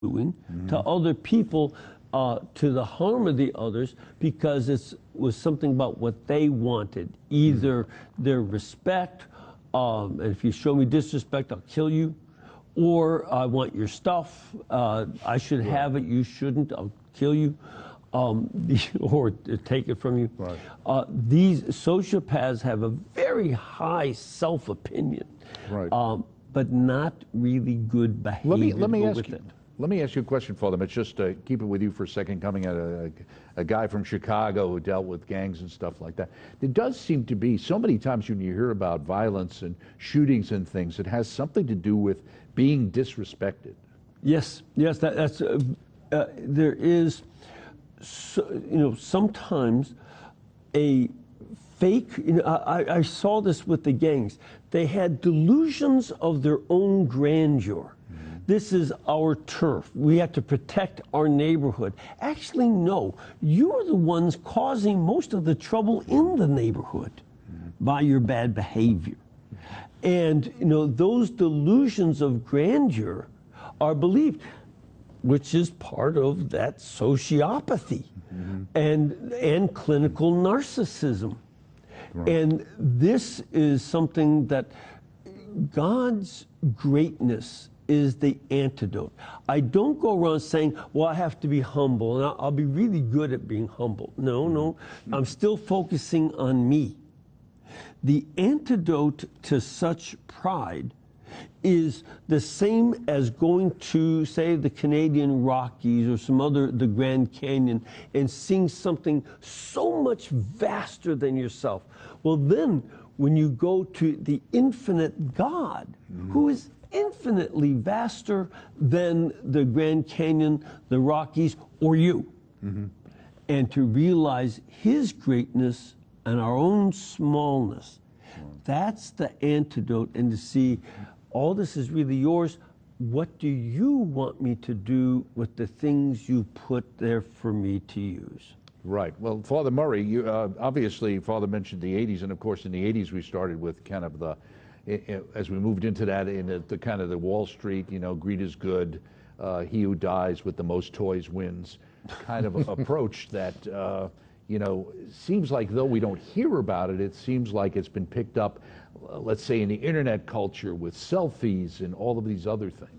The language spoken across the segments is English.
doing to other people, to the harm of the others, because it was something about what they wanted, either their respect, and if you show me disrespect, I'll kill you, or I want your stuff, I should have it, you shouldn't, I'll kill you, or take it from you. Right. These sociopaths have a very high self-opinion, Right. but not really good behavior. Let me ask you a question, Father Mitch. Just to keep it with you for a second, coming at a guy from Chicago who dealt with gangs and stuff like that. There does seem to be so many times when you hear about violence and shootings and things, it has something to do with being disrespected. Yes, that's there is, sometimes a fake. I saw this with the gangs. They had delusions of their own grandeur. This is our turf. We have to protect our neighborhood. Actually, no. You are the ones causing most of the trouble in the neighborhood by your bad behavior. And, those delusions of grandeur are believed, which is part of that sociopathy and clinical narcissism. Right. And this is something that God's greatness is the antidote. I don't go around saying, well, I have to be humble, and I'll be really good at being humble. No. I'm still focusing on me. The antidote to such pride is the same as going to, say, the Canadian Rockies or the Grand Canyon, and seeing something so much vaster than yourself. Well, then, when you go to the infinite God, who is infinitely vaster than the Grand Canyon, the Rockies, or you, and to realize His greatness and our own smallness, that's the antidote. And to see, all this is really yours. What do you want me to do with the things you put there for me to use? Right. Well, Father Murray, you obviously, Father mentioned the 80s, and of course in the 80s we started with kind of the, as we moved into that, in the kind of the Wall Street, greed is good, he who dies with the most toys wins kind of approach that, seems like, though we don't hear about it, it seems like it's been picked up, let's say, in the internet culture with selfies and all of these other things.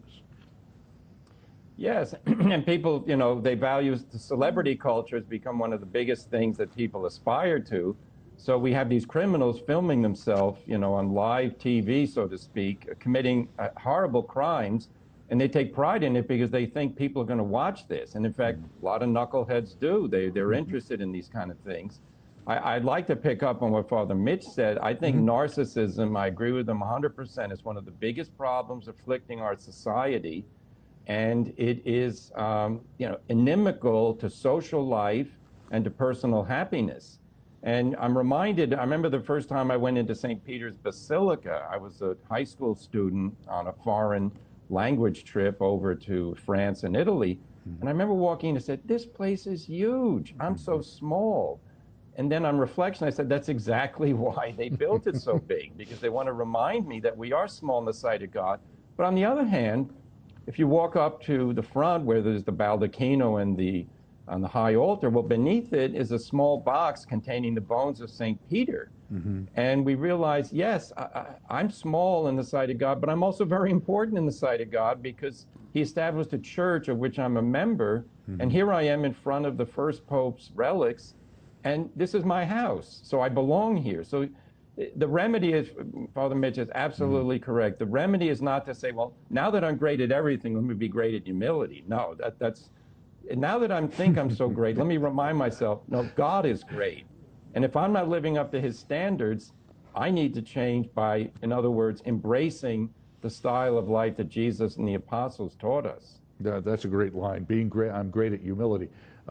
Yes, and people, they value the celebrity culture has become one of the biggest things that people aspire to. So we have these criminals filming themselves, on live TV, so to speak, committing horrible crimes, and they take pride in it because they think people are going to watch this. And in fact, a lot of knuckleheads do. They're interested in these kind of things. I'd like to pick up on what Father Mitch said. I think narcissism, I agree with him 100%, is one of the biggest problems afflicting our society. And it is, inimical to social life and to personal happiness. And I'm reminded, I remember the first time I went into St. Peter's Basilica. I was a high school student on a foreign language trip over to France and Italy. And I remember walking in and said, this place is huge. I'm so small. And then on reflection, I said, that's exactly why they built it so big, because they want to remind me that we are small in the sight of God. But on the other hand, if you walk up to the front where there's the baldacchino and on the high altar, well, beneath it is a small box containing the bones of St. Peter. And we realize, yes, I'm small in the sight of God, but I'm also very important in the sight of God, because He established a church of which I'm a member. And here I am in front of the first Pope's relics, and this is my house, so I belong here. So the remedy is, Father Mitch is absolutely correct. The remedy is not to say, well, now that I'm great at everything, let me be great at humility. No, that's now that I think I'm so great, let me remind myself, no, God is great. And if I'm not living up to His standards, I need to change by, in other words, embracing the style of life that Jesus and the apostles taught us. That's a great line. Being great, I'm great at humility.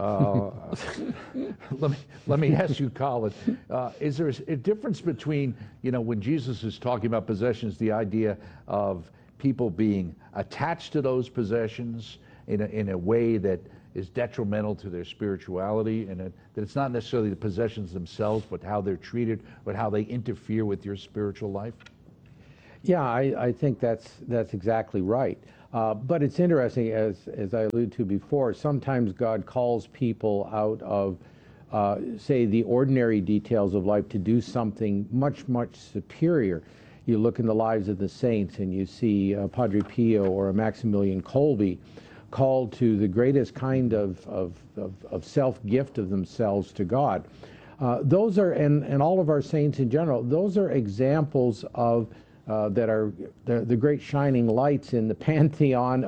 Let me ask you, Colin, is there a difference between, when Jesus is talking about possessions, the idea of people being attached to those possessions in a way that is detrimental to their spirituality, and that it's not necessarily the possessions themselves, but how they're treated, but how they interfere with your spiritual life? Yeah, I think that's exactly right. But it's interesting, as I alluded to before, sometimes God calls people out of, say, the ordinary details of life to do something much, much superior. You look in the lives of the saints and you see Padre Pio or a Maximilian Kolbe called to the greatest kind of self-gift of themselves to God. Those are, and all of our saints in general, those are examples of that are the great shining lights in the pantheon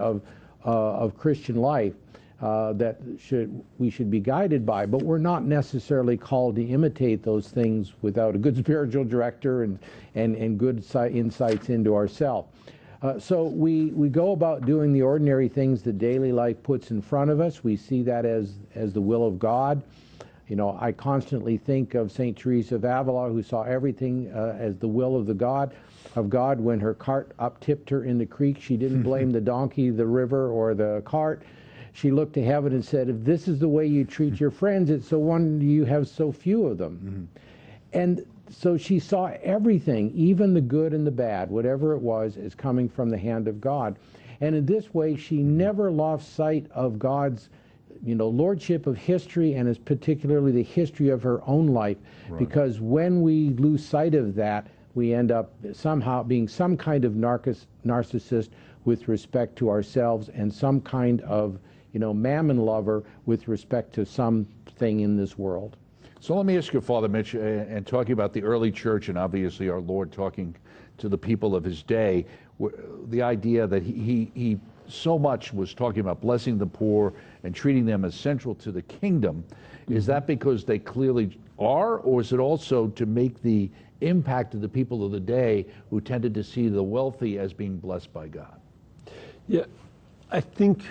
of Christian life that we should be guided by. But we're not necessarily called to imitate those things without a good spiritual director and good insights into ourselves. So we go about doing the ordinary things that daily life puts in front of us. We see that as the will of God. You know, I constantly think of St. Teresa of Avila, who saw everything as the will of God. When her cart up-tipped her in the creek, she didn't blame the donkey, the river, or the cart. She looked to heaven and said, if this is the way you treat your friends, it's so wonder you have so few of them. And so she saw everything, even the good and the bad, whatever it was, as coming from the hand of God. And in this way, she never lost sight of God's lordship of history, and is particularly the history of her own life. Right. Because when we lose sight of that, we end up somehow being some kind of narcissist with respect to ourselves, and some kind of mammon lover with respect to something in this world. So let me ask you, Father Mitch, and talking about the early church and obviously our Lord talking to the people of his day, the idea that he so much was talking about blessing the poor and treating them as central to the kingdom. Is that because they clearly are, or is it also to make the impact of the people of the day who tended to see the wealthy as being blessed by God? Yeah, I think,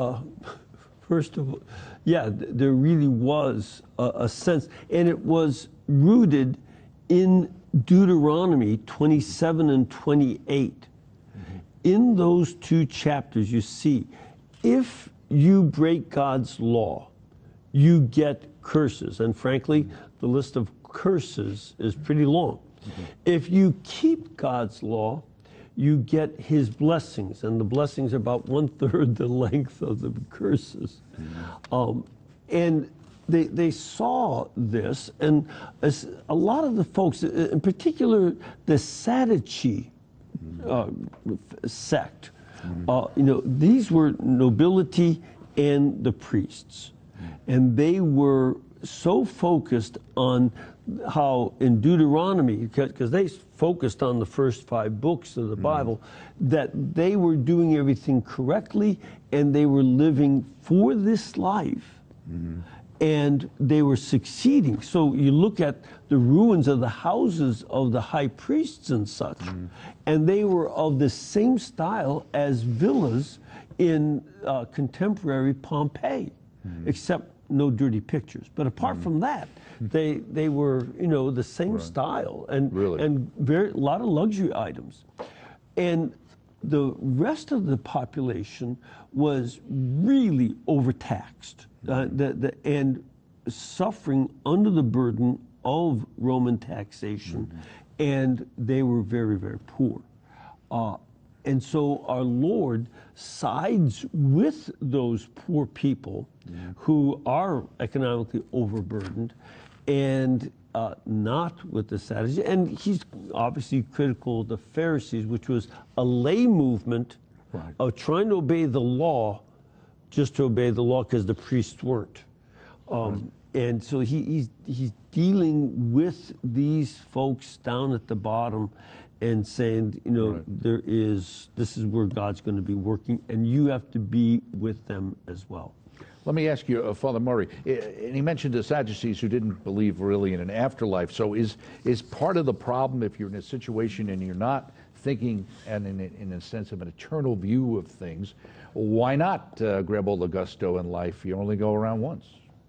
first of all, yeah, there really was a sense, and it was rooted in Deuteronomy 27 and 28. In those two chapters, you see, if you break God's law, you get curses. And frankly, the list of curses is pretty long. If you keep God's law, you get his blessings. And the blessings are about 1/3 the length of the curses. And they saw this, and a lot of the folks, in particular the Sadducee sect, these were nobility and the priests, and they were so focused on how in Deuteronomy, because they focused on the first 5 books of the Bible, that they were doing everything correctly and they were living for this life. And they were succeeding. So you look at the ruins of the houses of the high priests and such, and they were of the same style as villas in contemporary Pompeii, except no dirty pictures. But apart from that, they were the same style, and and a lot of luxury items. And the rest of the population was really overtaxed. And suffering under the burden of Roman taxation, and they were very, very poor. And so our Lord sides with those poor people who are economically overburdened, and not with the Sadducees. And he's obviously critical of the Pharisees, which was a lay movement of trying to obey the law, just to obey the law because the priests weren't. And so he's dealing with these folks down at the bottom and saying, this is where God's going to be working, and you have to be with them as well. Let me ask you, Father Murray, and he mentioned the Sadducees who didn't believe really in an afterlife. So is part of the problem, if you're in a situation and you're not thinking and in a sense of an eternal view of things, why not grab all the gusto in life? You only go around once.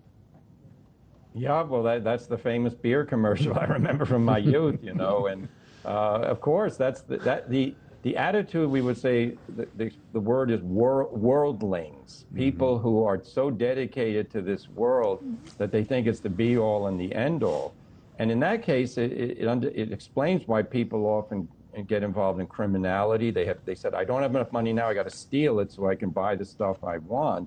Yeah, well, that's the famous beer commercial I remember from my youth, and of course that's the attitude. We would say the word is worldlings, people who are so dedicated to this world that they think it's the be all and the end all. And in that case, it explains why people often and get involved in criminality. They said, I don't have enough money now, I got to steal it so I can buy the stuff I want.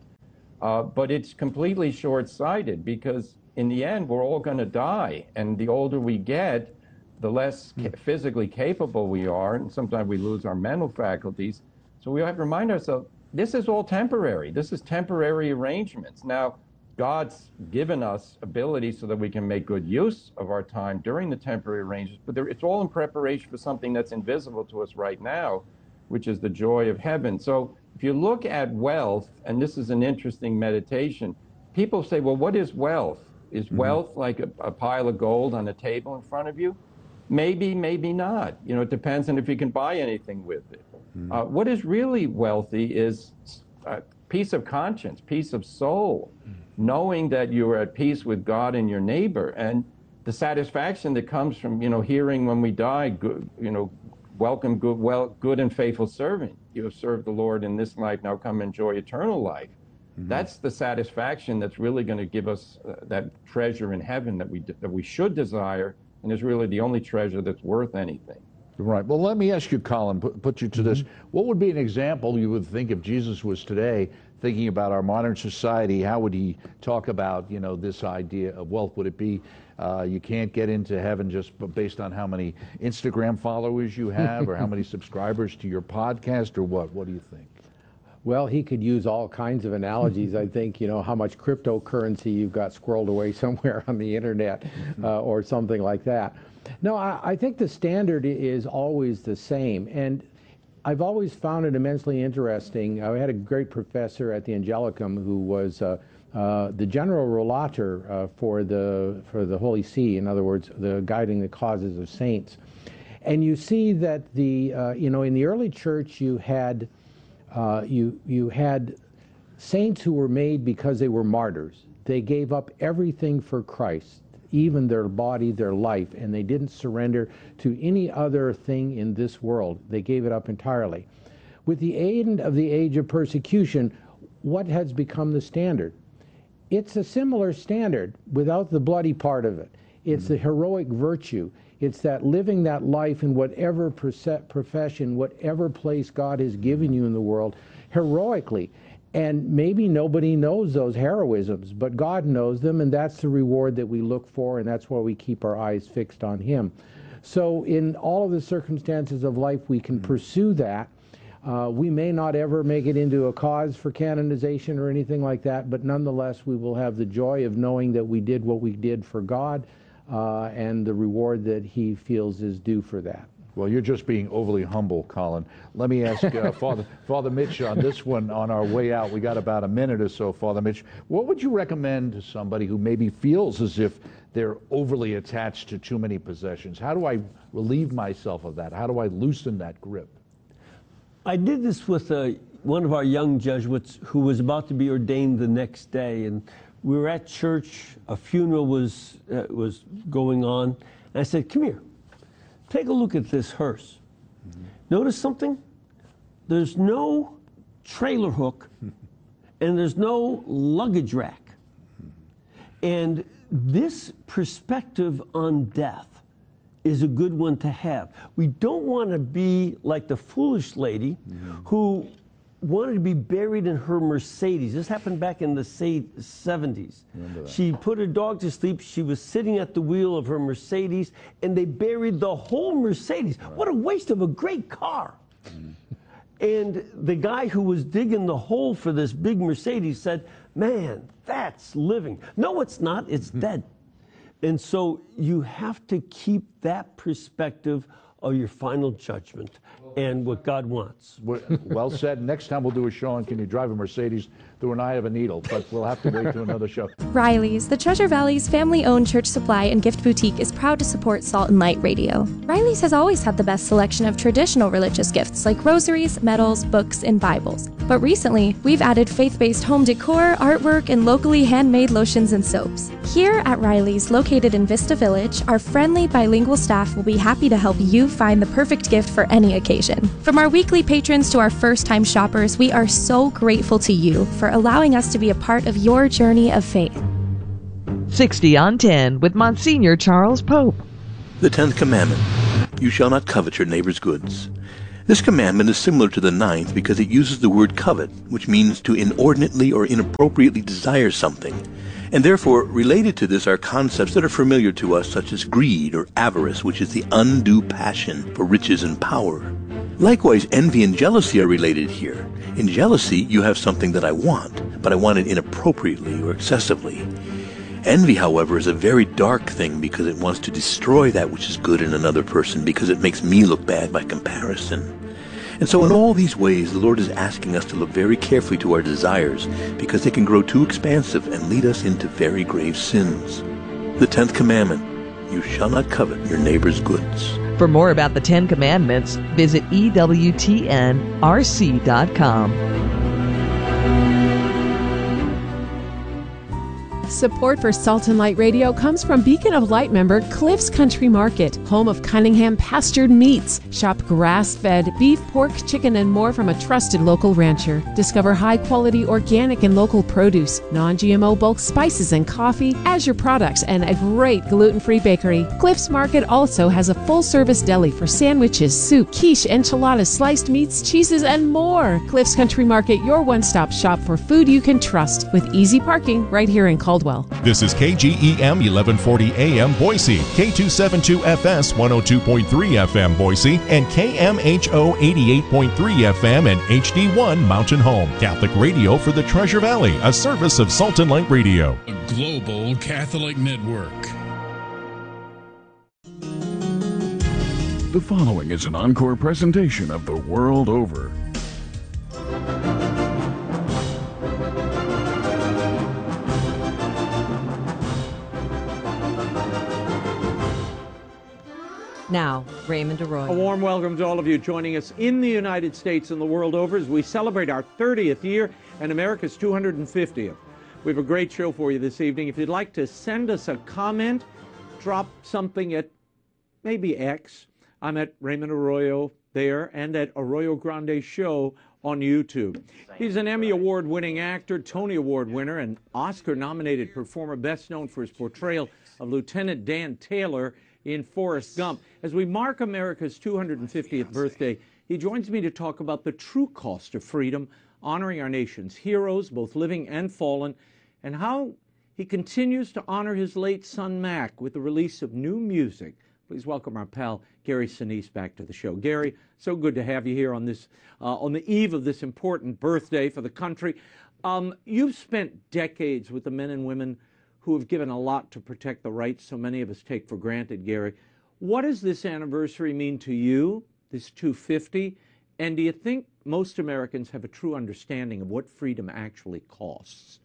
But it's completely short-sighted, because in the end, we're all going to die. And the older we get, the less physically capable we are, and sometimes we lose our mental faculties. So we have to remind ourselves, this is all temporary. This is temporary arrangements. Now, God's given us ability so that we can make good use of our time during the temporary arrangements, but it's all in preparation for something that's invisible to us right now, which is the joy of heaven. So if you look at wealth, and this is an interesting meditation, people say, well, what is wealth? Is wealth like a pile of gold on a table in front of you? Maybe, maybe not. You know, it depends on if you can buy anything with it. What is really wealthy is peace of conscience, peace of soul, knowing that you are at peace with God and your neighbor, and the satisfaction that comes from, you know, hearing when we die, good, you know, welcome, good and faithful servant. You have served the Lord in this life, now come enjoy eternal life. That's the satisfaction that's really going to give us that treasure in heaven that we should desire, and is really the only treasure that's worth anything. Right. Well, let me ask you, Colin, put you to this. What would be an example you would think if Jesus was today, thinking about our modern society? How would he talk about, you know, this idea of wealth? Would it be you can't get into heaven just based on how many Instagram followers you have or how many subscribers to your podcast, or what? What do you think? Well, he could use all kinds of analogies. I think, you know, how much cryptocurrency you've got squirreled away somewhere on the internet or something like that. No, I think the standard is always the same. And I've always found it immensely interesting. I had a great professor at the Angelicum who was the general relator for the Holy See, in other words, the guiding the causes of saints. And you see that you know, in the early church you had you had saints who were made because they were martyrs. They gave up everything for Christ, even their body, their life, and they didn't surrender to any other thing in this world. They gave it up entirely. With the end of the age of persecution, what has become the standard? It's a similar standard without the bloody part of it. It's the heroic virtue. It's that living that life in whatever profession, whatever place God has given you in the world, heroically. And maybe nobody knows those heroisms, but God knows them, and that's the reward that we look for, and that's why we keep our eyes fixed on Him. So in all of the circumstances of life, we can pursue that. We may not ever make it into a cause for canonization or anything like that, but nonetheless, we will have the joy of knowing that we did what we did for God, and the reward that He feels is due for that. Well, you're just being overly humble, Colin. Let me ask Father Mitch on this one on our way out. We got about a minute or so, Father Mitch. What would you recommend to somebody who maybe feels as if they're overly attached to too many possessions? How do I relieve myself of that? How do I loosen that grip? I did this with one of our young Jesuits who was about to be ordained the next day, and we were at church. A funeral was going on, and I said, "Come here. Take a look at this hearse. Notice something? There's no trailer hook and there's no luggage rack. And this perspective on death is a good one to have. We don't want to be like the foolish lady who wanted to be buried in her Mercedes. This happened back in the 70s. She put her dog to sleep. She was sitting at the wheel of her Mercedes, and they buried the whole Mercedes. Right. What a waste of a great car. And the guy who was digging the hole for this big Mercedes said, "Man, that's living." No, it's not. It's dead. And so you have to keep that perspective of your final judgment and what God wants. Well said. Next time we'll do a show on Can You Drive a Mercedes Through an Eye of a Needle, but we'll have to wait to another show. Riley's, the Treasure Valley's family-owned church supply and gift boutique, is proud to support Salt and Light Radio. Riley's has always had the best selection of traditional religious gifts like rosaries, medals, books, and Bibles. But recently, we've added faith-based home decor, artwork, and locally handmade lotions and soaps. Here at Riley's, located in Vista Village, our friendly bilingual staff will be happy to help you find the perfect gift for any occasion. From our weekly patrons to our first-time shoppers, we are so grateful to you for allowing us to be a part of your journey of faith. 60 on 10 with Monsignor Charles Pope. The 10th Commandment. You shall not covet your neighbor's goods. This commandment is similar to the 9th because it uses the word covet, which means to inordinately or inappropriately desire something. And therefore, related to this are concepts that are familiar to us, such as greed or avarice, which is the undue passion for riches and power. Likewise, envy and jealousy are related here. In jealousy, you have something that I want, but I want it inappropriately or excessively. Envy, however, is a very dark thing because it wants to destroy that which is good in another person because it makes me look bad by comparison. And so in all these ways, the Lord is asking us to look very carefully to our desires because they can grow too expansive and lead us into very grave sins. The 10th commandment, you shall not covet your neighbor's goods. For more about the 10 Commandments, visit EWTNRC.com. Support for Salt and Light Radio comes from Beacon of Light member Cliff's Country Market, home of Cunningham pastured meats. Shop grass-fed beef, pork, chicken, and more from a trusted local rancher. Discover high-quality organic and local produce, non-GMO bulk spices and coffee, Azure products, and a great gluten-free bakery. Cliff's Market also has a full-service deli for sandwiches, soup, quiche, enchiladas, sliced meats, cheeses, and more. Cliff's Country Market, your one-stop shop for food you can trust, with easy parking right here in Caldwell. This is KGEM 1140 AM Boise, K272FS 102.3 FM Boise, and KMHO 88.3 FM and HD1 Mountain Home. Catholic radio for the Treasure Valley, a service of Salt and Light Radio. A global Catholic network. The following is an encore presentation of The World Over. Now, Raymond Arroyo. A warm welcome to all of you joining us in the United States and the world over as we celebrate our 30th year and America's 250th. We have a great show for you this evening. If you'd like to send us a comment, drop something at maybe X. I'm at Raymond Arroyo there and at Arroyo Grande Show on YouTube. He's an Emmy Award-winning actor, Tony Award winner, and Oscar-nominated performer, best known for his portrayal of Lieutenant Dan Taylor in Forrest Gump. As we mark America's 250th birthday, he joins me to talk about the true cost of freedom, honoring our nation's heroes, both living and fallen, and how he continues to honor his late son, Mac, with the release of new music. Please welcome our pal, Gary Sinise, back to the show. Gary, so good to have you here on this, on the eve of this important birthday for the country. You've spent decades with the men and women who have given a lot to protect the rights so many of us take for granted, Gary. What does this anniversary mean to you, this 250? And do you think most Americans have a true understanding of what freedom actually costs?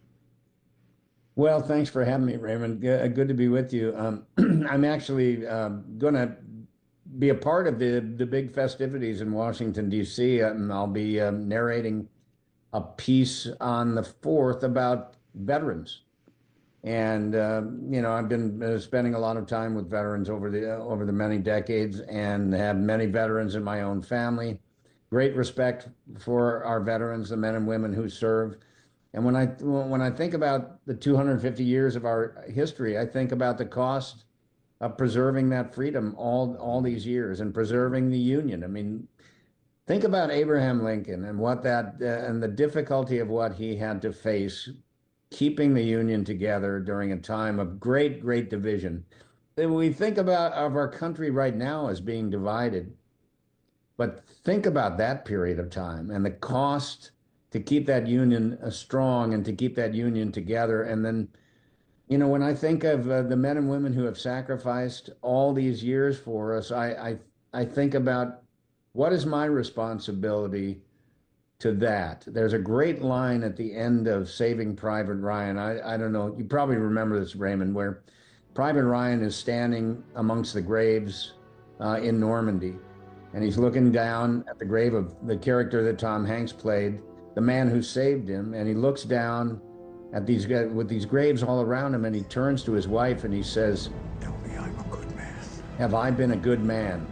Well, thanks for having me, Raymond. Good to be with you. I'm actually going to be a part of the big festivities in Washington, D.C., and I'll be narrating a piece on the 4th about veterans. And, I've been spending a lot of time with veterans over the many decades and have many veterans in my own family. Great respect for our veterans, the men and women who serve. And when I think about the 250 years of our history, I think about the cost of preserving that freedom all these years and preserving the Union. I mean, think about Abraham Lincoln and and the difficulty of what he had to face keeping the Union together during a time of great, great division. We think of our country right now as being divided, but think about that period of time and the cost to keep that Union strong and to keep that Union together. And then, when I think of the men and women who have sacrificed all these years for us, I think about what is my responsibility to that. There's a great line at the end of Saving Private Ryan. I don't know, you probably remember this, Raymond, where Private Ryan is standing amongst the graves in Normandy, and he's looking down at the grave of the character that Tom Hanks played, the man who saved him, and he looks down at these graves all around him, and he turns to his wife and he says, "Tell me I'm a good man. Have I been a good man?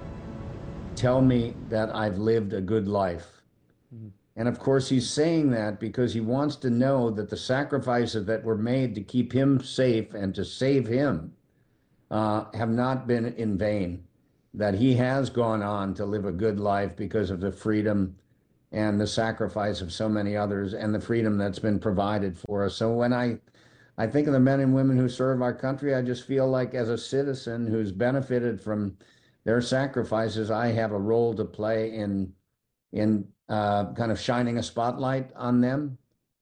Tell me that I've lived a good life." And of course, he's saying that because he wants to know that the sacrifices that were made to keep him safe and to save him have not been in vain. that he has gone on to live a good life because of the freedom and the sacrifice of so many others and the freedom that's been provided for us. So when I think of the men and women who serve our country, I just feel like as a citizen who's benefited from their sacrifices, I have a role to play in kind of shining a spotlight on them,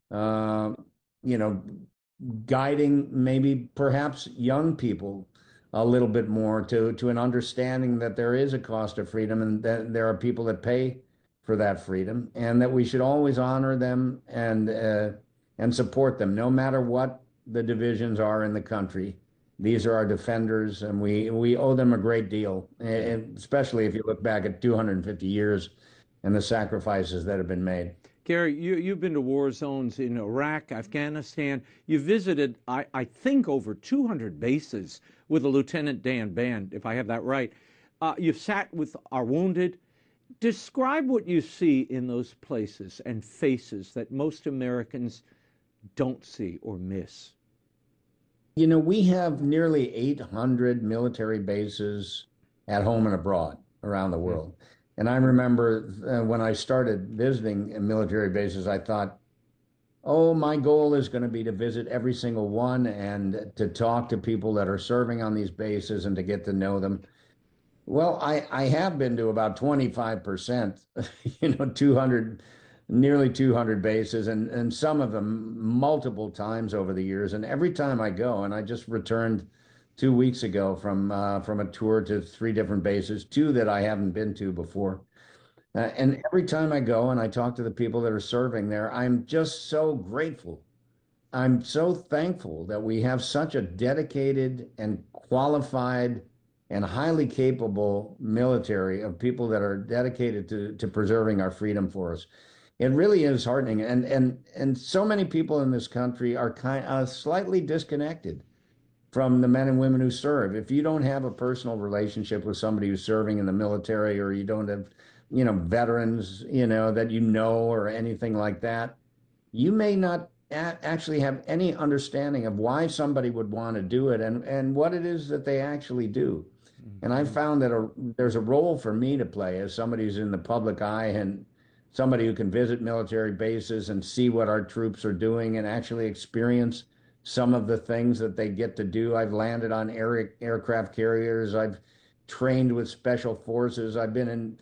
guiding maybe perhaps young people a little bit more to an understanding that there is a cost of freedom and that there are people that pay for that freedom, and that we should always honor them and support them, no matter what the divisions are in the country. These are our defenders, and we owe them a great deal, especially if you look back at 250 years and the sacrifices that have been made. Gary, you've been to war zones in Iraq, Afghanistan. You visited, I think, over 200 bases with the Lieutenant Dan Band, if I have that right. You've sat with our wounded. Describe what you see in those places and faces that most Americans don't see or miss. You know, we have nearly 800 military bases at home and abroad around the world. And I remember when I started visiting military bases, I thought, oh, my goal is going to be to visit every single one and to talk to people that are serving on these bases and to get to know them. Well, I have been to about 25%, nearly 200 bases, and some of them multiple times over the years. And every time I go, and I just returned 2 weeks ago from a tour to 3 different bases, 2 that I haven't been to before. And every time I go and I talk to the people that are serving there, I'm just so grateful. I'm so thankful that we have such a dedicated and qualified and highly capable military of people that are dedicated to preserving our freedom for us. It really is heartening. And so many people in this country are slightly disconnected from the men and women who serve. If you don't have a personal relationship with somebody who's serving in the military, or you don't have, veterans, that or anything like that, you may not actually have any understanding of why somebody would want to do it and what it is that they actually do. And I found that there's a role for me to play as somebody who's in the public eye and somebody who can visit military bases and see what our troops are doing and actually experience some of the things that they get to do. I've landed on aircraft carriers. I've trained with special forces. I've been in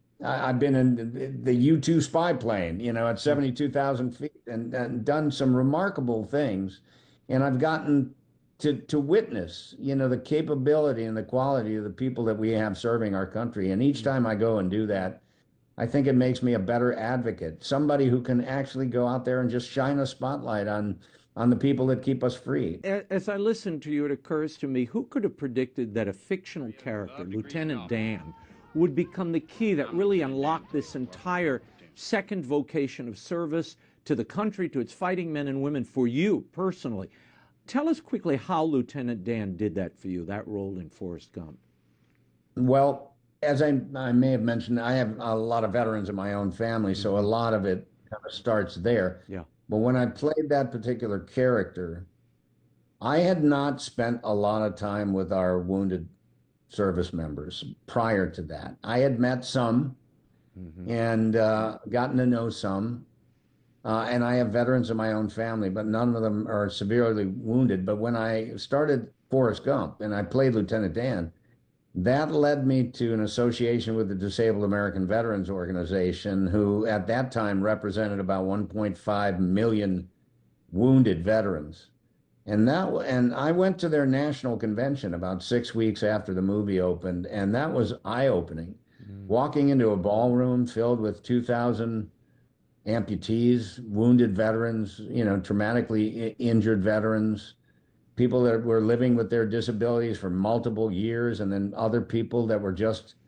the U-2 spy plane, at 72,000 feet and done some remarkable things. And I've gotten to witness, the capability and the quality of the people that we have serving our country. And each time I go and do that, I think it makes me a better advocate, somebody who can actually go out there and just shine a spotlight on the people that keep us free. As I listen to you, it occurs to me, who could have predicted that a fictional character, Lieutenant Dan, would become the key that really unlocked this entire second vocation of service to the country, to its fighting men and women, for you personally? Tell us quickly how Lieutenant Dan did that for you, that role in Forrest Gump. Well, as I may have mentioned, I have a lot of veterans in my own family, so a lot of it kind of starts there. Yeah. But when I played that particular character, I had not spent a lot of time with our wounded service members prior to that. I had met some and gotten to know some. And I have veterans in my own family, but none of them are severely wounded. But when I started Forrest Gump and I played Lieutenant Dan, that led me to an association with the Disabled American Veterans Organization, who at that time represented about 1.5 million wounded veterans. And I went to their national convention about 6 weeks after the movie opened, and that was eye-opening. Walking into a ballroom filled with 2,000 amputees, wounded veterans, traumatically injured veterans, people that were living with their disabilities for multiple years, and then other people that were just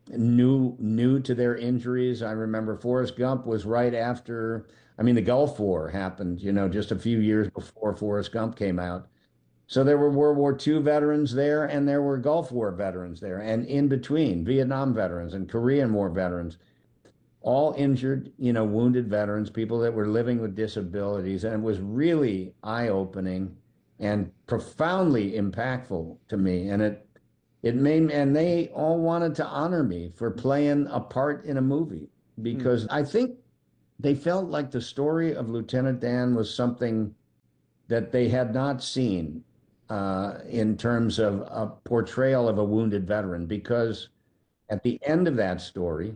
new to their injuries. I remember Forrest Gump was right after, the Gulf War happened, just a few years before Forrest Gump came out. So there were World War II veterans there, and there were Gulf War veterans there, and in between, Vietnam veterans and Korean War veterans. All injured, wounded veterans, people that were living with disabilities. And it was really eye-opening and profoundly impactful to me. And And they all wanted to honor me for playing a part in a movie because I think they felt like the story of Lieutenant Dan was something that they had not seen in terms of a portrayal of a wounded veteran. Because at the end of that story,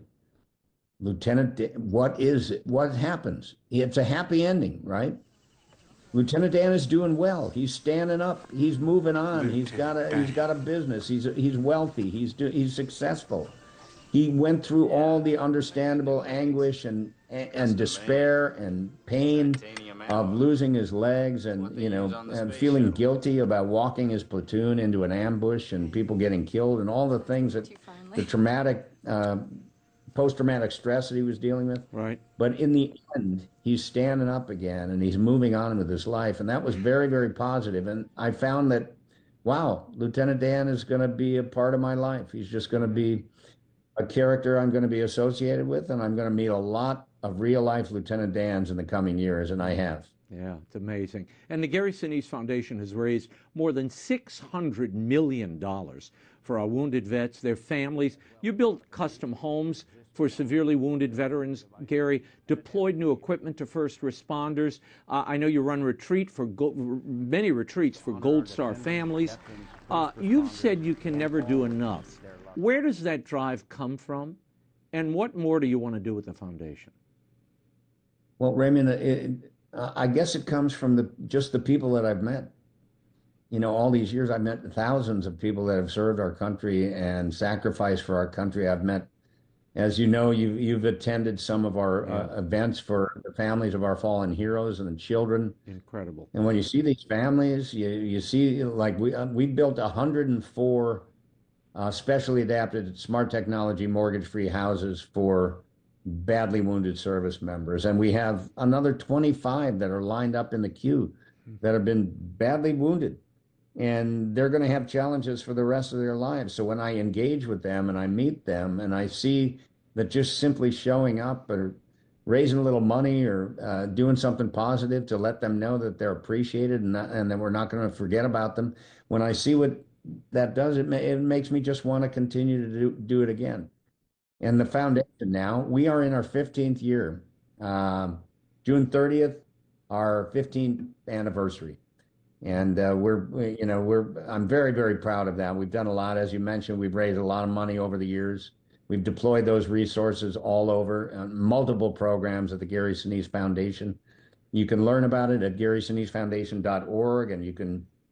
what happens? It's a happy ending, right? Lieutenant Dan is doing well. He's standing up. He's moving on. He's got a business. He's wealthy. He's successful. He went through all the understandable anguish and despair and pain of losing his legs and feeling guilty about walking his platoon into an ambush and people getting killed and all the things that the traumatic post-traumatic stress that he was dealing with. Right. But in the end, he's standing up again and he's moving on with his life. And that was very, very positive. And I found that, wow, Lieutenant Dan is going to be a part of my life. He's just going to be a character I'm going to be associated with. And I'm going to meet a lot of real-life Lieutenant Dans in the coming years, and I have. Yeah, it's amazing. And the Gary Sinise Foundation has raised more than $600 million for our wounded vets, their families. You built custom homes for severely wounded veterans, Gary, deployed new equipment to first responders. I know you run many retreats for Gold Star families. You've said you can never do enough. Where does that drive come from? And what more do you want to do with the foundation? Well, Raymond, I guess it comes from just the people that I've met. You know, all these years I've met thousands of people that have served our country and sacrificed for our country. I've met, as you know, you've attended some of our events for the families of our fallen heroes and the children. Incredible. And when you see these families, you see, like, we built 104 specially adapted smart technology mortgage-free houses for badly wounded service members. And we have another 25 that are lined up in the queue that have been badly wounded. And they're going to have challenges for the rest of their lives. So when I engage with them and I meet them and I see that just simply showing up or raising a little money or doing something positive to let them know that they're appreciated and that we're not going to forget about them, when I see what that does, it makes me just want to continue to do it again. And the foundation now, we are in our 15th year. June 30th, our 15th anniversary. And I'm very, very proud of that. We've done a lot. As you mentioned, we've raised a lot of money over the years. We've deployed those resources all over, multiple programs at the Gary Sinise Foundation. You can learn about it at GarySiniseFoundation.org, and you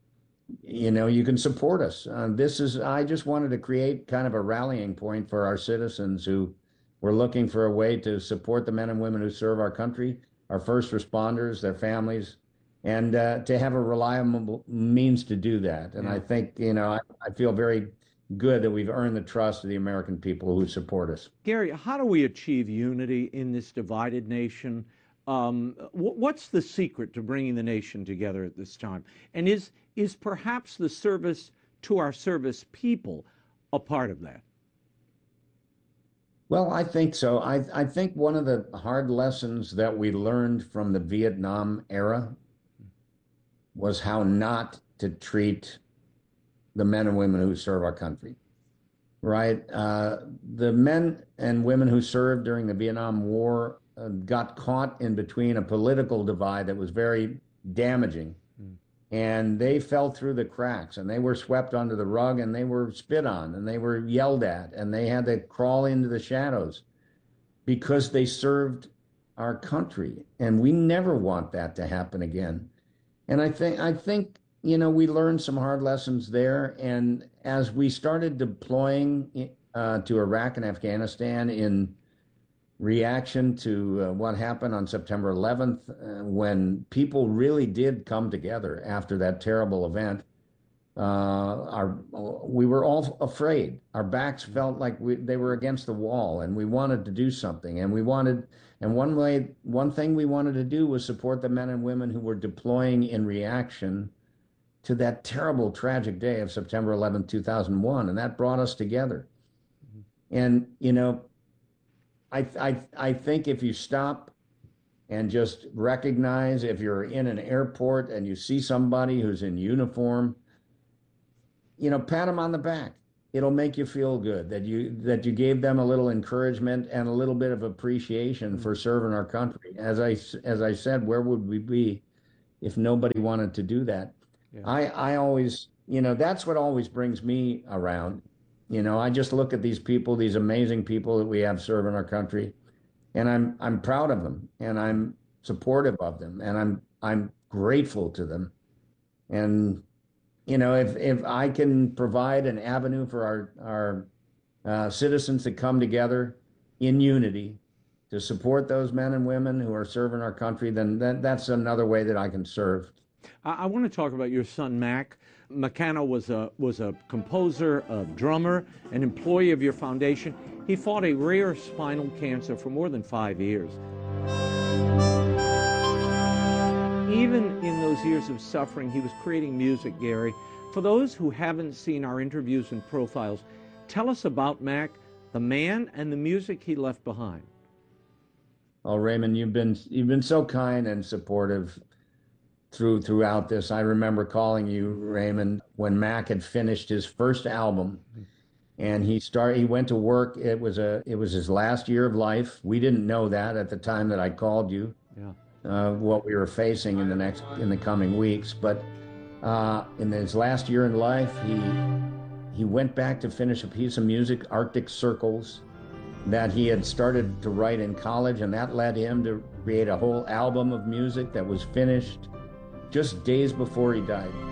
can support us. I just wanted to create kind of a rallying point for our citizens who were looking for a way to support the men and women who serve our country, our first responders, their families, and to have a reliable means to do that. And I think, I feel very good that we've earned the trust of the American people who support us. Gary, how do we achieve unity in this divided nation? What's the secret to bringing the nation together at this time? And is perhaps the service to our service people a part of that? Well, I think so. I think one of the hard lessons that we learned from the Vietnam era was how not to treat the men and women who serve our country, right? The men and women who served during the Vietnam War got caught in between a political divide that was very damaging. And they fell through the cracks and they were swept under the rug and they were spit on and they were yelled at and they had to crawl into the shadows because they served our country. And we never want that to happen again. And I think, we learned some hard lessons there. And as we started deploying to Iraq and Afghanistan in reaction to what happened on September 11th, when people really did come together after that terrible event, we were all afraid. Our backs felt like they were against the wall, and we wanted to do something. And one thing we wanted to do was support the men and women who were deploying in reaction to that terrible, tragic day of September 11th, 2001, and that brought us together. And I think if you stop and just recognize, if you're in an airport and you see somebody who's in uniform, pat them on the back. it'll make you feel good that you gave them a little encouragement and a little bit of appreciation for serving our country. As I said, where would we be if nobody wanted to do that? Yeah. I always, that's what always brings me around. I just look at these people, these amazing people that we have serving our country, and I'm proud of them, and I'm supportive of them, and I'm grateful to them. And if I can provide an avenue for our citizens to come together in unity to support those men and women who are serving our country, then that's another way that I can serve. I want to talk about your son, Mac. McCanna was a composer, a drummer, an employee of your foundation. He fought a rare spinal cancer for more than 5 years. Even in those years of suffering, he was creating music, Gary. For those who haven't seen our interviews and profiles, tell us about Mac, the man, and the music he left behind. Oh, Raymond, you've been so kind and supportive throughout this. I remember calling you, Raymond, when Mac had finished his first album, and he went to work. It was his last year of life. We didn't know that at the time that I called you. Yeah. What we were facing in the coming weeks, but in his last year in life, he went back to finish a piece of music, Arctic Circles, that he had started to write in college, and that led him to create a whole album of music that was finished just days before he died.